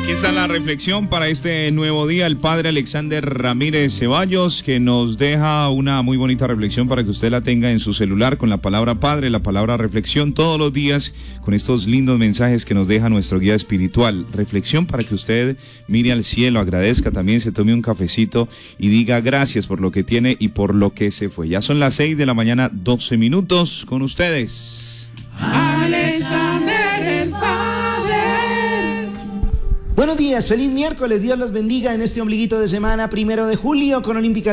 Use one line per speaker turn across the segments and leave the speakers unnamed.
Aquí está la reflexión para este nuevo día, el padre Alexander Ramírez Ceballos, que nos deja una muy bonita reflexión para que usted la tenga en su celular con la palabra padre, la palabra reflexión todos los días, con estos lindos mensajes que nos deja nuestro guía espiritual. Reflexión para que usted mire al cielo, agradezca también, se tome un cafecito y diga gracias por lo que tiene y por lo que se fue. Ya son las 6 de la mañana, 12 minutos con ustedes.
Alexander el Padre. Buenos días, feliz miércoles, Dios los bendiga en este ombliguito de semana, 1 de julio, con Olímpica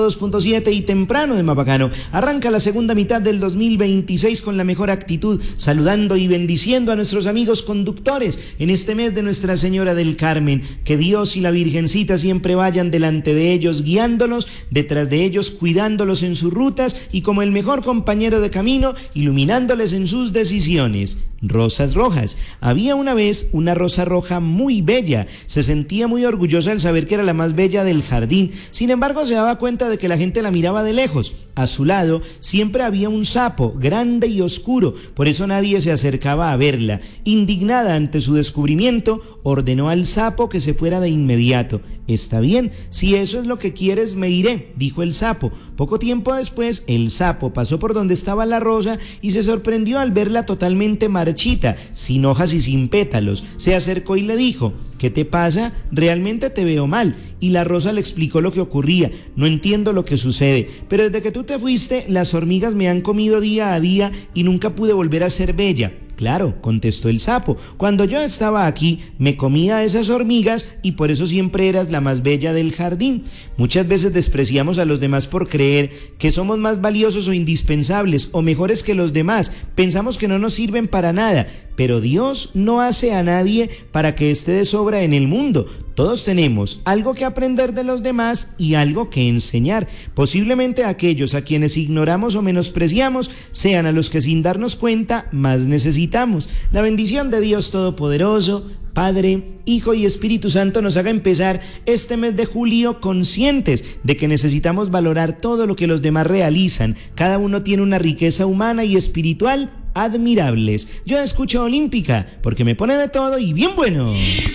102.7 y temprano de Mapacano. Arranca la segunda mitad del 2026 con la mejor actitud, saludando y bendiciendo a nuestros amigos conductores en este mes de Nuestra Señora del Carmen. Que Dios y la Virgencita siempre vayan delante de ellos, guiándolos, detrás de ellos, cuidándolos en sus rutas y como el mejor compañero de camino, iluminándoles en sus decisiones. Rosas rojas. Había una vez una rosa roja muy bella. Se sentía muy orgullosa al saber que era la más bella del jardín. Sin embargo, se daba cuenta de que la gente la miraba de lejos. A su lado siempre había un sapo, grande y oscuro. Por eso nadie se acercaba a verla. Indignada ante su descubrimiento, ordenó al sapo que se fuera de inmediato. «Está bien, si eso es lo que quieres, me iré», dijo el sapo. Poco tiempo después, el sapo pasó por donde estaba la rosa y se sorprendió al verla totalmente marchita, sin hojas y sin pétalos. Se acercó y le dijo: «¿Qué te pasa? Realmente te veo mal». Y la rosa le explicó lo que ocurría. «No entiendo lo que sucede, pero desde que tú te fuiste, las hormigas me han comido día a día y nunca pude volver a ser bella». «Claro», contestó el sapo, «cuando yo estaba aquí me comía a esas hormigas y por eso siempre eras la más bella del jardín». Muchas veces despreciamos a los demás por creer que somos más valiosos o indispensables o mejores que los demás. Pensamos que no nos sirven para nada, pero Dios no hace a nadie para que esté de sobra en el mundo. Todos tenemos algo que aprender de los demás y algo que enseñar. Posiblemente aquellos a quienes ignoramos o menospreciamos sean a los que sin darnos cuenta más necesitamos. La bendición de Dios Todopoderoso, Padre, Hijo y Espíritu Santo nos haga empezar este mes de julio conscientes de que necesitamos valorar todo lo que los demás realizan. Cada uno tiene una riqueza humana y espiritual admirables. Yo escucho Olímpica porque me pone de todo y bien bueno.